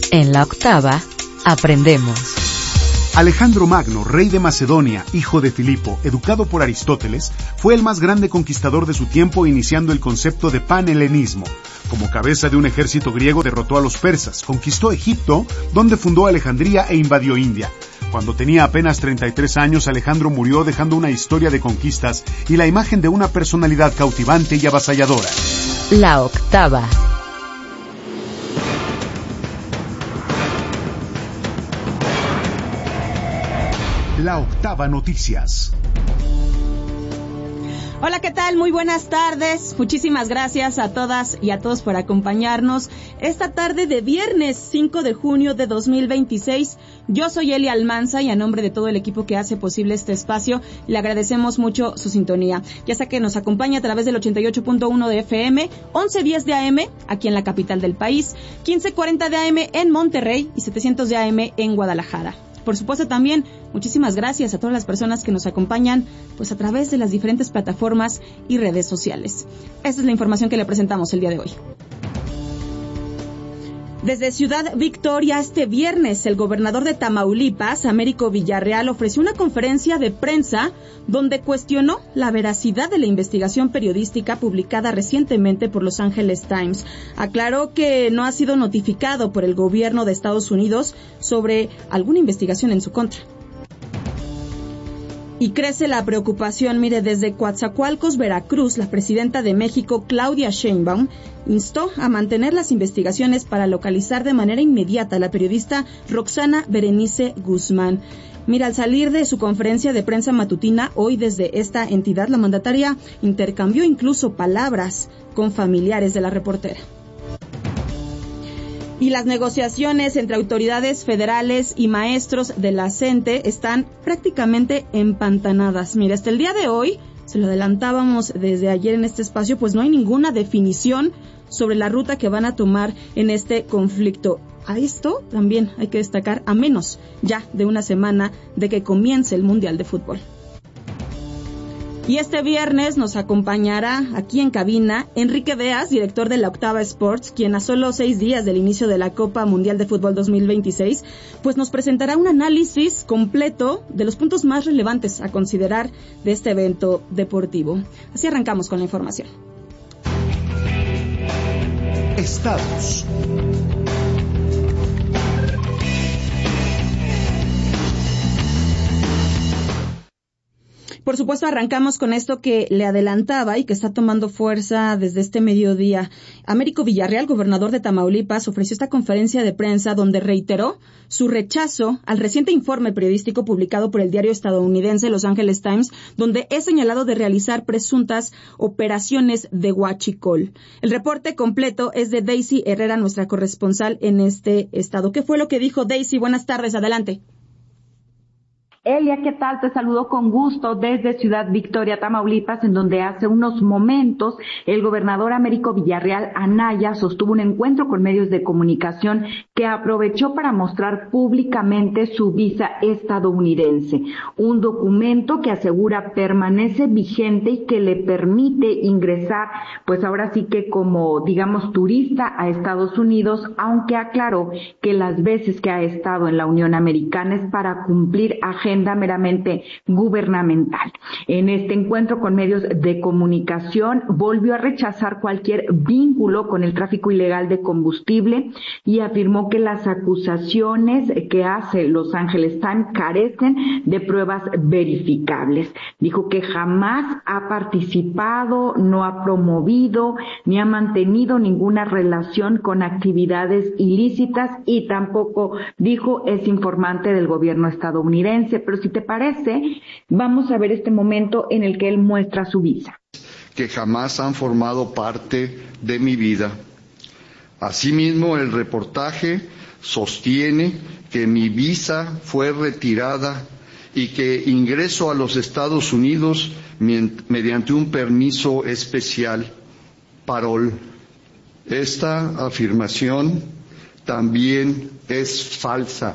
En la octava, aprendemos. Alejandro Magno, rey de Macedonia, hijo de Filipo, educado por Aristóteles, fue el más grande conquistador de su tiempo, iniciando el concepto de panhelenismo. Como cabeza de un ejército griego derrotó a los persas, conquistó Egipto, donde fundó Alejandría e invadió India. Cuando tenía apenas 33 años, Alejandro murió dejando una historia de conquistas y la imagen de una personalidad cautivante y avasalladora. La octava. La octava noticias. Hola, ¿qué tal? Muy buenas tardes. Muchísimas gracias a todas y a todos por acompañarnos esta tarde de viernes 5 de junio de 2026. Yo soy Eli Almanza y a nombre de todo el equipo que hace posible este espacio, le agradecemos mucho su sintonía. Ya sea que nos acompaña a través del 88.1 de FM, 1110 de AM aquí en la capital del país, 1540 de AM en Monterrey y 700 de AM en Guadalajara. Por supuesto también, muchísimas gracias a todas las personas que nos acompañan pues a través de las diferentes plataformas y redes sociales. Esta es la información que le presentamos el día de hoy. Desde Ciudad Victoria, este viernes, el gobernador de Tamaulipas, Américo Villarreal, ofreció una conferencia de prensa donde cuestionó la veracidad de la investigación periodística publicada recientemente por Los Angeles Times. Aclaró que no ha sido notificado por el gobierno de Estados Unidos sobre alguna investigación en su contra. Y crece la preocupación. Mire, desde Coatzacoalcos, Veracruz, la presidenta de México, Claudia Sheinbaum, instó a mantener las investigaciones para localizar de manera inmediata a la periodista Roxana Berenice Guzmán. Mira, al salir de su conferencia de prensa matutina, hoy desde esta entidad, la mandataria intercambió incluso palabras con familiares de la reportera. Y las negociaciones entre autoridades federales y maestros de la CENTE están prácticamente empantanadas. Mira, hasta el día de hoy, se lo adelantábamos desde ayer en este espacio, pues no hay ninguna definición sobre la ruta que van a tomar en este conflicto. A esto también hay que destacar a menos ya de una semana de que comience el Mundial de Fútbol. Y este viernes nos acompañará aquí en cabina Enrique Deas, director de la Octava Sports, quien a solo 6 días del inicio de la Copa Mundial de Fútbol 2026, pues nos presentará un análisis completo de los puntos más relevantes a considerar de este evento deportivo. Así arrancamos con la información. Estados. Por supuesto, arrancamos con esto que le adelantaba y que está tomando fuerza desde este mediodía. Américo Villarreal, gobernador de Tamaulipas, ofreció esta conferencia de prensa donde reiteró su rechazo al reciente informe periodístico publicado por el diario estadounidense Los Angeles Times, donde es señalado de realizar presuntas operaciones de huachicol. El reporte completo es de Daisy Herrera, nuestra corresponsal en este estado. ¿Qué fue lo que dijo Daisy? Buenas tardes, adelante. Elia, ¿qué tal? Te saludo con gusto desde Ciudad Victoria, Tamaulipas, en donde hace unos momentos el gobernador Américo Villarreal Anaya sostuvo un encuentro con medios de comunicación que aprovechó para mostrar públicamente su visa estadounidense, un documento que asegura permanece vigente y que le permite ingresar, pues ahora sí que como, digamos, turista a Estados Unidos, aunque aclaró que las veces que ha estado en la Unión Americana es para cumplir agenda meramente gubernamental. En este encuentro con medios de comunicación volvió a rechazar cualquier vínculo con el tráfico ilegal de combustible y afirmó que las acusaciones que hace Los Angeles Times carecen de pruebas verificables. Dijo que jamás ha participado, no ha promovido ni ha mantenido ninguna relación con actividades ilícitas y tampoco, dijo, es informante del gobierno estadounidense. Pero si te parece, vamos a ver este momento en el que él muestra su visa. Que jamás han formado parte de mi vida. Asimismo, el reportaje sostiene que mi visa fue retirada y que ingreso a los Estados Unidos mediante un permiso especial, parol. Esta afirmación también es falsa.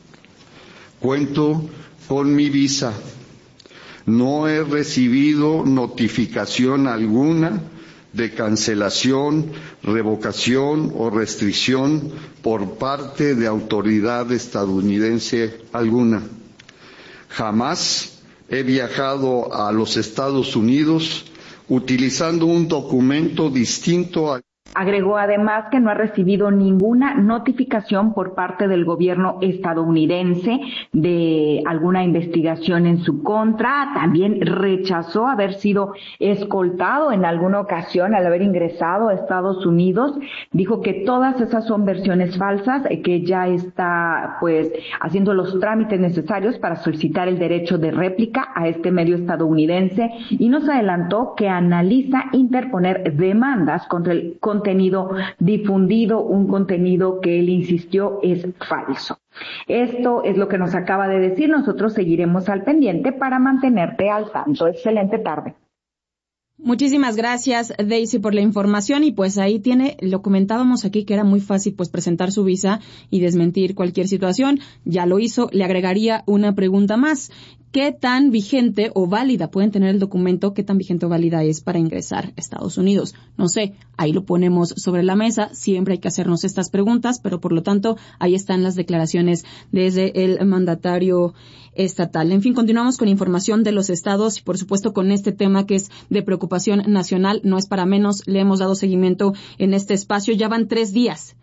Cuento con mi visa. No he recibido notificación alguna de cancelación, revocación o restricción por parte de autoridad estadounidense alguna. Jamás he viajado a los Estados Unidos utilizando un documento distinto al... Agregó además que no ha recibido ninguna notificación por parte del gobierno estadounidense de alguna investigación en su contra. También rechazó haber sido escoltado en alguna ocasión al haber ingresado a Estados Unidos. Dijo que todas esas son versiones falsas, que ya está haciendo los trámites necesarios para solicitar el derecho de réplica a este medio estadounidense, y nos adelantó que analiza interponer demandas contra el contenido difundido, un contenido que él insistió es falso. Esto es lo que nos acaba de decir. Nosotros seguiremos al pendiente para mantenerte al tanto. Excelente tarde. Muchísimas gracias, Daisy, por la información. Y pues ahí lo comentábamos aquí, que era muy fácil pues presentar su visa y desmentir cualquier situación. Ya lo hizo. Le agregaría una pregunta más. ¿Qué tan vigente o válida pueden tener el documento? ¿Qué tan vigente o válida es para ingresar a Estados Unidos? No sé, ahí lo ponemos sobre la mesa. Siempre hay que hacernos estas preguntas, pero por lo tanto, ahí están las declaraciones desde el mandatario estatal. En fin, continuamos con información de los estados y por supuesto con este tema que es de preocupación nacional. No es para menos, le hemos dado seguimiento en este espacio. Ya van 3 días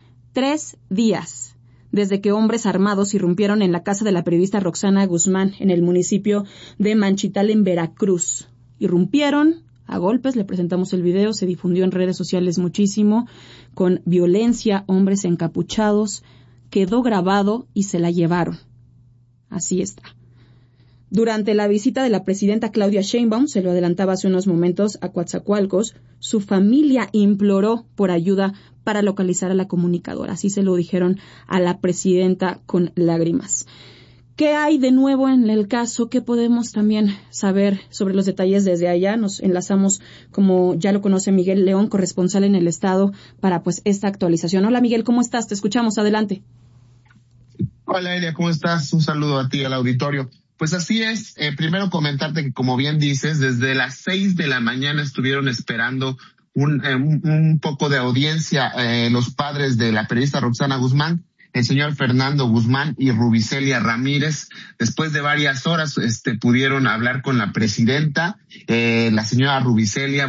desde que hombres armados irrumpieron en la casa de la periodista Roxana Guzmán en el municipio de Manchital, en Veracruz. Irrumpieron a golpes, le presentamos el video, se difundió en redes sociales muchísimo, con violencia, hombres encapuchados, quedó grabado y se la llevaron. Así está. Durante la visita de la presidenta Claudia Sheinbaum, se lo adelantaba hace unos momentos, a Coatzacoalcos, su familia imploró por ayuda para localizar a la comunicadora. Así se lo dijeron a la presidenta con lágrimas. ¿Qué hay de nuevo en el caso? ¿Qué podemos también saber sobre los detalles desde allá? Nos enlazamos, como ya lo conoce Miguel León, corresponsal en el estado, para pues esta actualización. Hola Miguel, ¿cómo estás? Te escuchamos, adelante. Hola Elia, ¿cómo estás? Un saludo a ti, al auditorio. Pues así es, primero comentarte que, como bien dices, desde las 6 de la mañana estuvieron esperando un poco de audiencia los padres de la periodista Roxana Guzmán, el señor Fernando Guzmán y Rubicelia Ramírez. Después de varias horas pudieron hablar con la presidenta. La señora Rubicelia,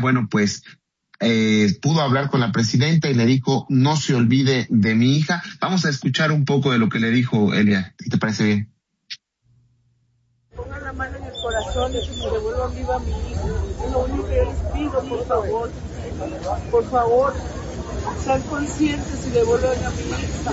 pudo hablar con la presidenta y le dijo: no se olvide de mi hija. Vamos a escuchar un poco de lo que le dijo Elia, si te parece bien. Pongan la mano en el corazón y que se devuelvan viva a mi hija. Es lo único que yo les pido, por favor. Por favor, sean conscientes y devuelvan a mi hija.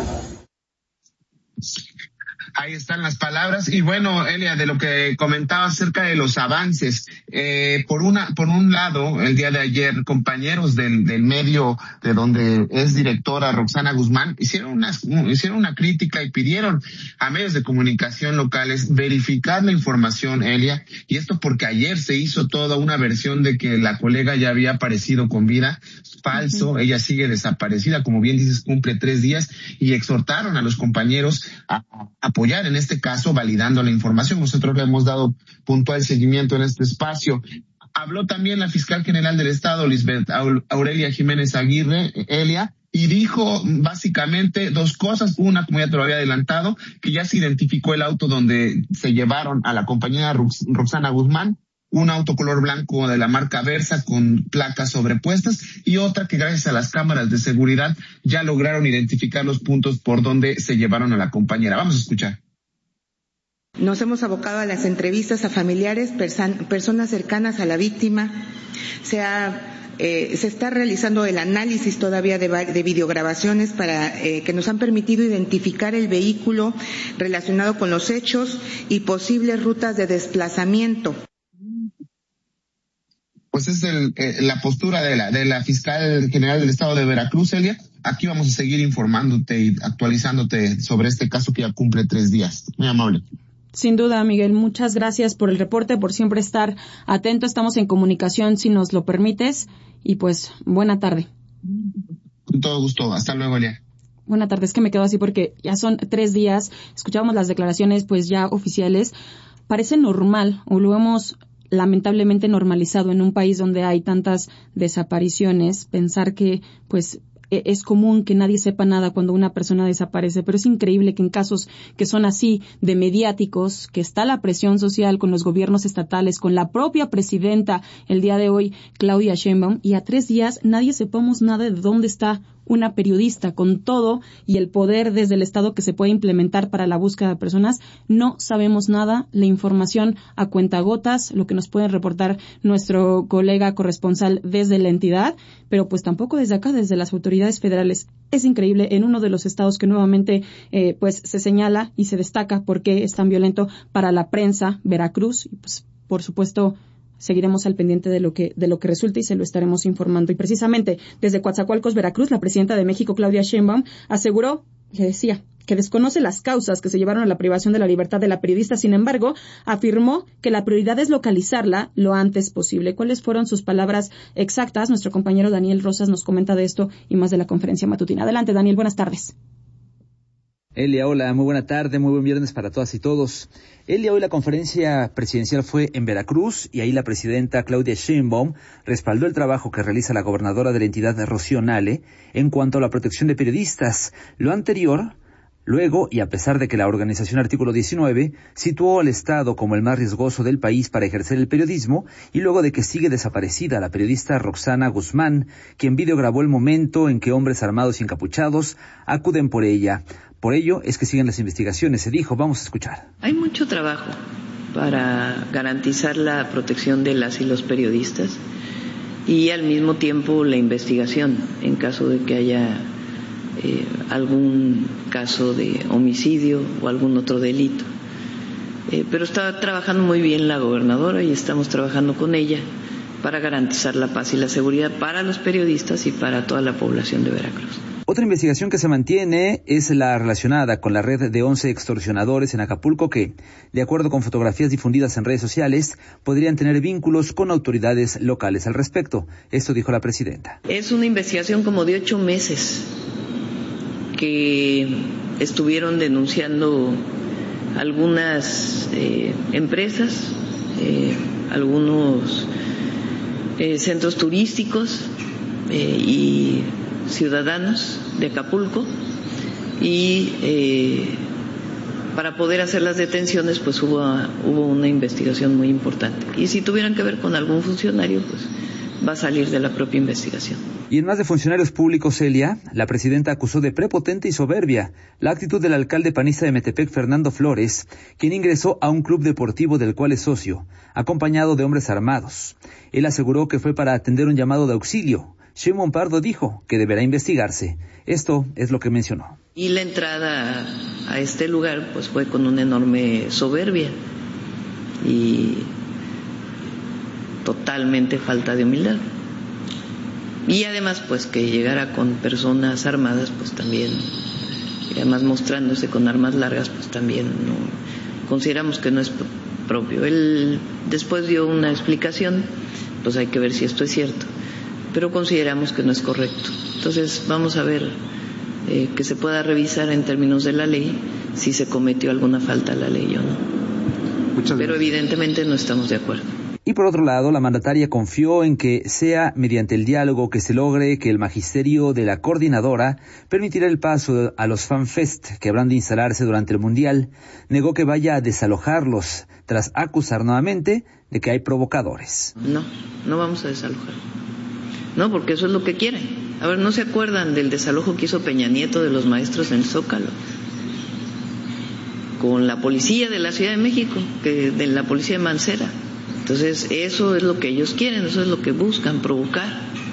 Ahí están las palabras. Y bueno, Elia, de lo que comentaba acerca de los avances, por un lado, el día de ayer, compañeros del medio de donde es directora Roxana Guzmán hicieron una crítica y pidieron a medios de comunicación locales verificar la información, Elia, y esto porque ayer se hizo toda una versión de que la colega ya había aparecido con vida. Falso, ella sigue desaparecida, como bien dices, cumple 3 días, y exhortaron a los compañeros a apoyar en este caso, validando la información. Nosotros le hemos dado puntual seguimiento en este espacio. Habló también la fiscal general del estado, Lisbeth Aurelia Jiménez Aguirre, Elia, y dijo básicamente 2 cosas. Una, como ya te lo había adelantado, que ya se identificó el auto donde se llevaron a la compañera Roxana Guzmán, un auto color blanco de la marca Versa con placas sobrepuestas, y otra que gracias a las cámaras de seguridad ya lograron identificar los puntos por donde se llevaron a la compañera. Vamos a escuchar. Nos hemos abocado a las entrevistas a familiares, personas cercanas a la víctima. Se está realizando el análisis todavía de videograbaciones para que nos han permitido identificar el vehículo relacionado con los hechos y posibles rutas de desplazamiento. Pues es la postura de la fiscal general del estado de Veracruz, Elia. Aquí vamos a seguir informándote y actualizándote sobre este caso que ya cumple 3 días. Muy amable. Sin duda, Miguel, muchas gracias por el reporte, por siempre estar atento. Estamos en comunicación, si nos lo permites, y pues buena tarde. Con todo gusto. Hasta luego, Elia. Buena tarde. Es que me quedo así porque ya son 3 días. Escuchábamos las declaraciones pues ya oficiales. Parece normal, o lo hemos lamentablemente normalizado en un país donde hay tantas desapariciones, pensar que pues es común que nadie sepa nada cuando una persona desaparece, pero es increíble que en casos que son así de mediáticos, que está la presión social con los gobiernos estatales, con la propia presidenta el día de hoy, Claudia Sheinbaum, y a 3 días nadie sepamos nada de dónde está una periodista, con todo y el poder desde el Estado que se puede implementar para la búsqueda de personas. No sabemos nada, la información a cuentagotas, lo que nos puede reportar nuestro colega corresponsal desde la entidad, pero pues tampoco desde acá, desde las autoridades federales. Es increíble, en uno de los estados que nuevamente pues se señala y se destaca por qué es tan violento para la prensa, Veracruz, y pues por supuesto seguiremos al pendiente de lo que resulte y se lo estaremos informando. Y precisamente desde Coatzacoalcos, Veracruz, la presidenta de México, Claudia Sheinbaum, aseguró, le decía, que desconoce las causas que se llevaron a la privación de la libertad de la periodista. Sin embargo, afirmó que la prioridad es localizarla lo antes posible. ¿Cuáles fueron sus palabras exactas? Nuestro compañero Daniel Rosas nos comenta de esto y más de la conferencia matutina. Adelante, Daniel, buenas tardes. Elia, hola, muy buena tarde, muy buen viernes para todas y todos. Elia, hoy la conferencia presidencial fue en Veracruz y ahí la presidenta Claudia Sheinbaum respaldó el trabajo que realiza la gobernadora de la entidad, Rocío Nale, en cuanto a la protección de periodistas. Lo anterior, luego, y a pesar de que la organización Artículo 19 situó al Estado como el más riesgoso del país para ejercer el periodismo, y luego de que sigue desaparecida la periodista Roxana Guzmán, quien videograbó el momento en que hombres armados y encapuchados acuden por ella. Por ello es que siguen las investigaciones, se dijo. Vamos a escuchar. Hay mucho trabajo para garantizar la protección de las y los periodistas y al mismo tiempo la investigación en caso de que haya algún caso de homicidio o algún otro delito. Pero está trabajando muy bien la gobernadora y estamos trabajando con ella para garantizar la paz y la seguridad para los periodistas y para toda la población de Veracruz. Otra investigación que se mantiene es la relacionada con la red de 11 extorsionadores en Acapulco que, de acuerdo con fotografías difundidas en redes sociales, podrían tener vínculos con autoridades locales al respecto. Esto dijo la presidenta. Es una investigación como de 8 meses que estuvieron denunciando algunas empresas, algunos centros turísticos y ciudadanos de Acapulco y para poder hacer las detenciones pues hubo una investigación muy importante y si tuvieran que ver con algún funcionario pues va a salir de la propia investigación. Y en más de funcionarios públicos, Elia, la presidenta acusó de prepotente y soberbia la actitud del alcalde panista de Metepec, Fernando Flores, quien ingresó a un club deportivo del cual es socio, acompañado de hombres armados. Él aseguró que fue para atender un llamado de auxilio. Sheinbaum Pardo dijo que deberá investigarse. Esto es lo que mencionó. Y la entrada a este lugar pues fue con una enorme soberbia y totalmente falta de humildad. Y además pues que llegara con personas armadas pues también, y además mostrándose con armas largas pues también no consideramos que no es propio. Él después dio una explicación, pues hay que ver si esto es cierto, pero consideramos que no es correcto. Entonces vamos a ver que se pueda revisar en términos de la ley si se cometió alguna falta a la ley o no. Pero evidentemente no estamos de acuerdo. Y por otro lado, la mandataria confió en que sea mediante el diálogo que se logre que el magisterio de la coordinadora permitirá el paso a los FanFest que habrán de instalarse durante el Mundial. Negó que vaya a desalojarlos tras acusar nuevamente de que hay provocadores. No vamos a desalojar. No, porque eso es lo que quieren. A ver, ¿no se acuerdan del desalojo que hizo Peña Nieto de los maestros en el Zócalo? Con la policía de la Ciudad de México, de la policía de Mancera. Entonces, eso es lo que ellos quieren, eso es lo que buscan, provocar.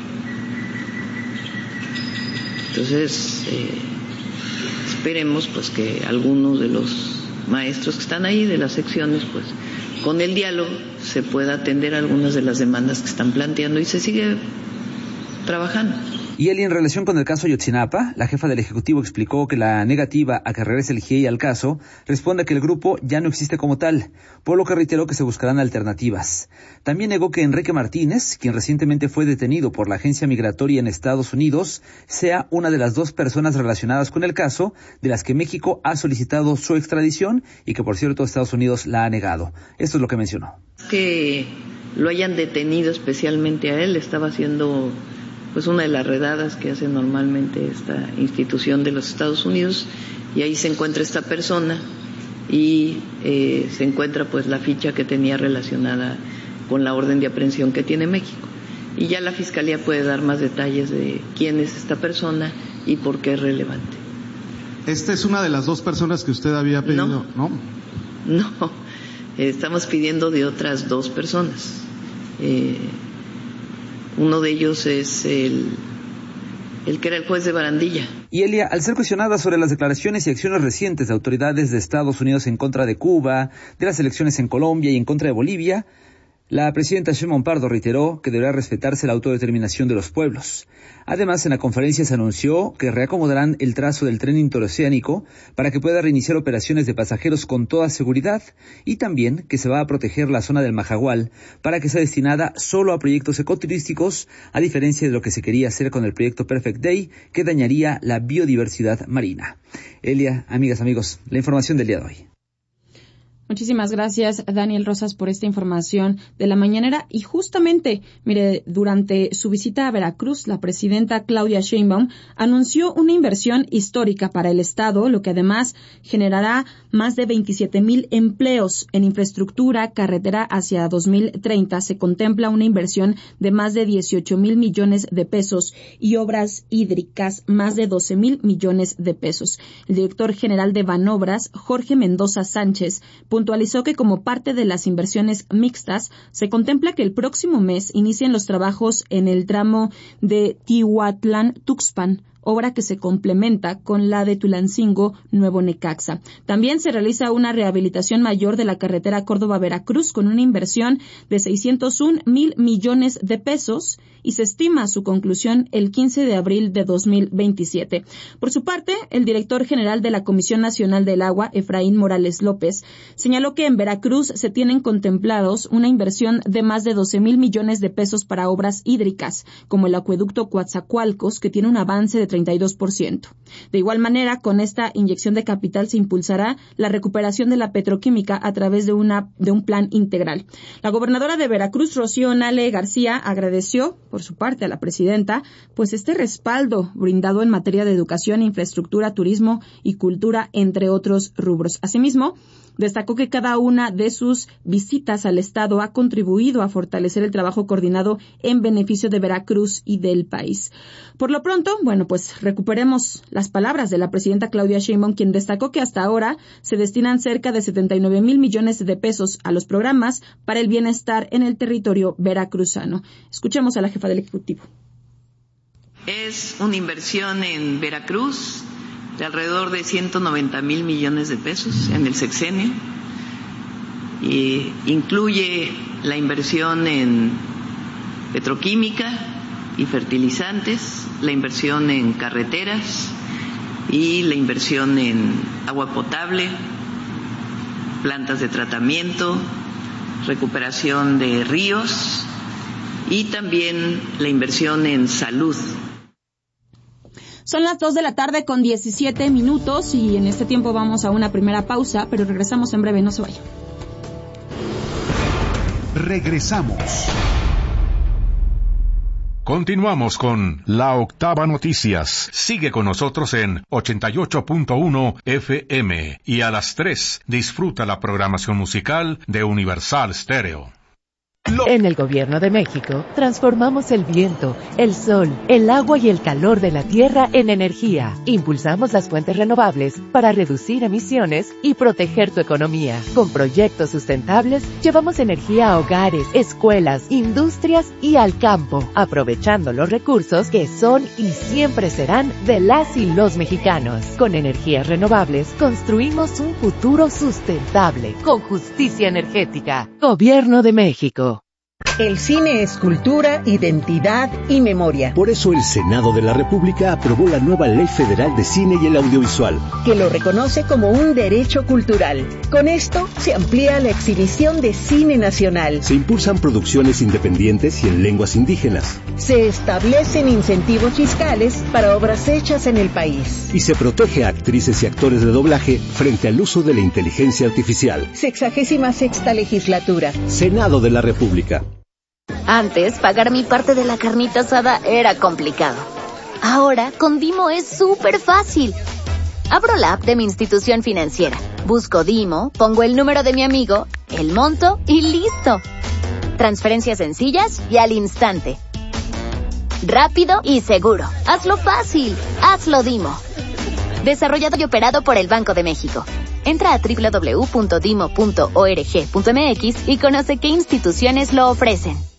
Entonces, esperemos pues que algunos de los maestros que están ahí, de las secciones, pues con el diálogo se pueda atender algunas de las demandas que están planteando y se sigue trabajando. Y en relación con el caso Ayotzinapa, la jefa del Ejecutivo explicó que la negativa a que regrese el GIEI al caso responde a que el grupo ya no existe como tal, por lo que reiteró que se buscarán alternativas. También negó que Enrique Martínez, quien recientemente fue detenido por la agencia migratoria en Estados Unidos, sea una de las 2 personas relacionadas con el caso, de las que México ha solicitado su extradición y que, por cierto, Estados Unidos la ha negado. Esto es lo que mencionó. Que lo hayan detenido especialmente a él estaba haciendo pues una de las redadas que hace normalmente esta institución de los Estados Unidos, y ahí se encuentra esta persona y se encuentra pues la ficha que tenía relacionada con la orden de aprehensión que tiene México, y ya la Fiscalía puede dar más detalles de quién es esta persona y por qué es relevante. ¿Esta es una de las 2 personas que usted había pedido? No, estamos pidiendo de otras 2 personas. Uno de ellos es el que era el juez de Barandilla. Y Elia, al ser cuestionada sobre las declaraciones y acciones recientes de autoridades de Estados Unidos en contra de Cuba, de las elecciones en Colombia y en contra de Bolivia, la presidenta Sheinbaum Pardo reiteró que deberá respetarse la autodeterminación de los pueblos. Además, en la conferencia se anunció que reacomodarán el trazo del tren interoceánico para que pueda reiniciar operaciones de pasajeros con toda seguridad, y también que se va a proteger la zona del Majagual para que sea destinada solo a proyectos ecoturísticos, a diferencia de lo que se quería hacer con el proyecto Perfect Day, que dañaría la biodiversidad marina. Elia, amigas, amigos, la información del día de hoy. Muchísimas gracias, Daniel Rosas, por esta información de la mañanera. Y justamente, mire, durante su visita a Veracruz, la presidenta Claudia Sheinbaum anunció una inversión histórica para el Estado, lo que además generará más de 27,000 empleos en infraestructura carretera hacia 2030. Se contempla una inversión de más de 18,000 millones de pesos y obras hídricas más de 12,000 millones de pesos. El director general de Banobras, Jorge Mendoza Sánchez, puntualizó que como parte de las inversiones mixtas, se contempla que el próximo mes inicien los trabajos en el tramo de Tihuatlán-Tuxpan, obra que se complementa con la de Tulancingo-Nuevo Necaxa. También se realiza una rehabilitación mayor de la carretera Córdoba-Veracruz con una inversión de 601,000 millones de pesos y se estima su conclusión el 15 de abril de 2027. Por su parte, el director general de la Comisión Nacional del Agua, Efraín Morales López, señaló que en Veracruz se tienen contemplados una inversión de más de 12,000 millones de pesos para obras hídricas, como el acueducto Coatzacoalcos, que tiene un avance de 32%. De igual manera, con esta inyección de capital se impulsará la recuperación de la petroquímica a través de un plan integral. La gobernadora de Veracruz, Rocío Nale García, agradeció por su parte a la presidenta pues este respaldo brindado en materia de educación, infraestructura, turismo y cultura, entre otros rubros. Asimismo, destacó que cada una de sus visitas al Estado ha contribuido a fortalecer el trabajo coordinado en beneficio de Veracruz y del país. Por lo pronto, pues recuperemos las palabras de la presidenta Claudia Sheinbaum, quien destacó que hasta ahora se destinan cerca de 79,000 millones de pesos a los programas para el bienestar en el territorio veracruzano. Escuchemos a la jefa del Ejecutivo. Es una inversión en Veracruz de alrededor de 190,000 millones de pesos en el sexenio, y incluye la inversión en petroquímica y fertilizantes, la inversión en carreteras y la inversión en agua potable, plantas de tratamiento, recuperación de ríos y también la inversión en salud. Son las 2:17 p.m. y en este tiempo vamos a una primera pausa, pero regresamos en breve, no se vayan. Regresamos. Continuamos con La Octava Noticias. Sigue con nosotros en 88.1 FM y a las 3 disfruta la programación musical de Universal Stereo. En el Gobierno de México, transformamos el viento, el sol, el agua y el calor de la tierra en energía. Impulsamos las fuentes renovables para reducir emisiones y proteger tu economía. Con proyectos sustentables, llevamos energía a hogares, escuelas, industrias y al campo, aprovechando los recursos que son y siempre serán de las y los mexicanos. Con energías renovables, construimos un futuro sustentable, con justicia energética. Gobierno de México. El cine es cultura, identidad y memoria. Por eso el Senado de la República aprobó la nueva Ley Federal de Cine y el Audiovisual, que lo reconoce como un derecho cultural. Con esto se amplía la exhibición de cine nacional. Se impulsan producciones independientes y en lenguas indígenas. Se establecen incentivos fiscales para obras hechas en el país. Y se protege a actrices y actores de doblaje frente al uso de la inteligencia artificial. 66ª Legislatura. Senado de la República. Antes, pagar mi parte de la carnita asada era complicado. Ahora, con Dimo es súper fácil. Abro la app de mi institución financiera, busco Dimo, pongo el número de mi amigo, el monto y listo. Transferencias sencillas y al instante. Rápido y seguro. Hazlo fácil. Hazlo Dimo. Desarrollado y operado por el Banco de México. Entra a www.dimo.org.mx y conoce qué instituciones lo ofrecen.